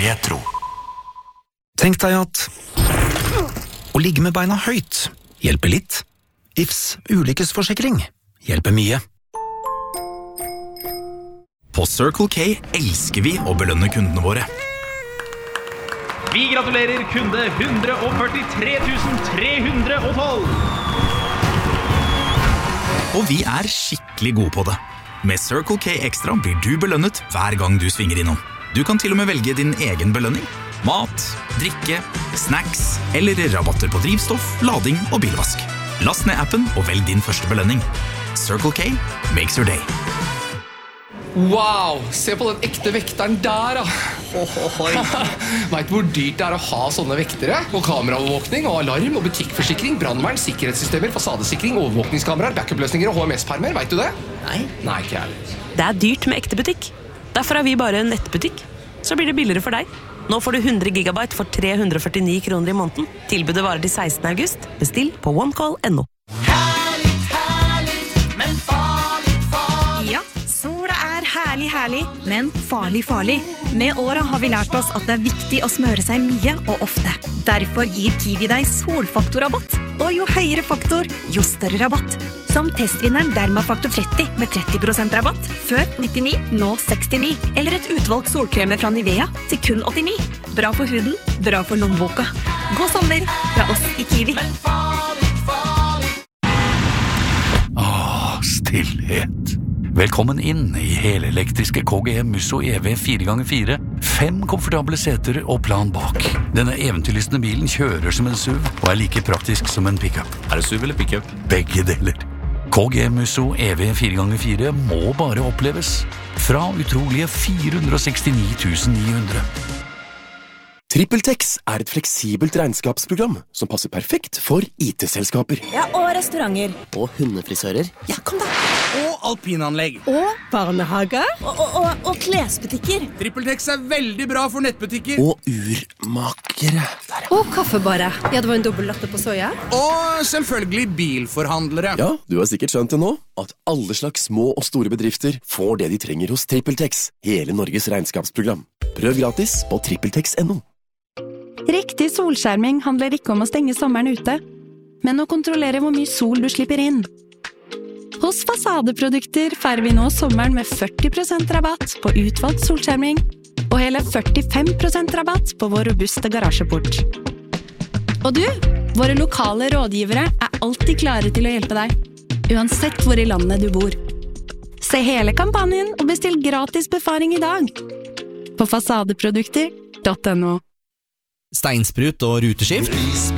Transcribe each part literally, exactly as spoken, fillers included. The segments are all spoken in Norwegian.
Petro. Tenk deg at å ligge med beina høyt hjelper litt. I F S ulykkesforsikring hjelper mye. På Circle K elsker vi å belønne kundene våre. Vi gratulerer kunde one hundred forty-three thousand three hundred twelve. Og vi er skikkelig gode på det. Med Circle K Extra blir du belønnet hver gang du svinger innom. Du kan til og med velge din egen belønning. Mat, drikke, snacks eller rabatter på drivstoff, lading og bilvask. Last ned appen og velg din første belønning. Circle K makes your day. Wow, se på den ekte vekteren der da. Vet du hvor dyrt det er å ha sånne vektere? Og kameraovervåkning og alarm og butikkforsikring, brandvern, sikkerhetssystemer, fasadesikring, overvåkningskameraer, backup-løsninger og H M S-permer, vet du det? Nei. Nei, ikke ærlig. Det er dyrt med ekte butikk. Derfor er vi bare en nettbutikk. Så blir det billigere for deg. Nå får du one hundred gigabyte for tre hundre og førtini kroner i måneden. Tilbudet varer til sekstende august. Bestill på onecall punktum no. Herligt, herligt, men farlig, farlig. Ja, sola er herlig, herlig, men farlig, farlig. Med åra har vi lært oss at det er viktig å smøre seg mye og ofte. Derfor gir Kiwi deg solfaktorrabatt. Og jo høyere faktor, jo større rabatt. Som testvinneren Dermafaktor tretti med tretti prosent rabatt. Før nittini, nå sekstini. Eller et utvalgt solkremer fra Nivea til kun åttini. Bra for huden, bra for lommeboka. God sommer fra oss i Kiwi. Åh, stillhet. Velkommen inn i helelektriske K G M Musso E V fire ganger fire. Fem komfortable seter og plan bak. Denne eventyrlystne bilen kjører som en S U V og er like praktisk som en pickup. Er det S U V eller pickup? Begge deler. K G M Musso E V fire ganger fire må bare oppleves. Fra utrolige fire hundre og sekstini tusen ni hundre. TrippelTex er et fleksibelt regnskapsprogram som passer perfekt for I T-selskaper. Ja, og restauranter. Og hundefrisører. Ja, kom da. Og alpinanlegg. Og barnehager. Og, og, og, og klesbutikker. TrippelTex er veldig bra for nettbutikker. Og urmakere. Og kaffebarer. Ja, det var en dobbelt latte på soja. Og selvfølgelig bilforhandlere. Ja, du har sikkert skjønt det nå, at alle slags små og store bedrifter får det de trenger hos TrippelTex. Hele Norges regnskapsprogram. Prøv gratis på trippeltex punktum no. Riktig solskjerming handler ikke om å stenge sommeren ute, men å kontrollere hvor mye sol du slipper inn. Hos Fasadeprodukter feirer vi nå sommeren med førti prosent rabatt på utvalgt solskjerming, og hele førtifem prosent rabatt på vår robuste garasjeport. Og du, våre lokale rådgivere er alltid klare til å hjelpe deg, uansett hvor i landet du bor. Se hele kampanjen og bestill gratis befaring i dag på fasadeprodukter punktum no. Steinsprut og ruteskift.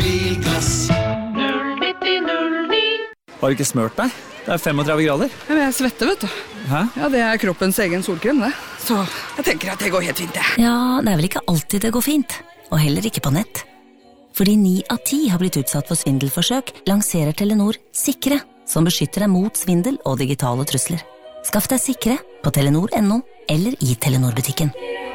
null nitti null ni. Har du ikke smørt deg? Det er femogtretti grader. Ja, men jeg svetter, vet du. Hæ? Ja, det er kroppens egen solkrem, det. Så jeg tenker at det går helt fint, det. Ja, det er vel ikke alltid det går fint. Og heller ikke på nett. Fordi ni av ti har blitt utsatt for svindelforsøk, lanserer Telenor Sikre, som beskytter deg mot svindel og digitale trusler. Skaff deg Sikre på telenor punktum no eller i Telenor-butikken.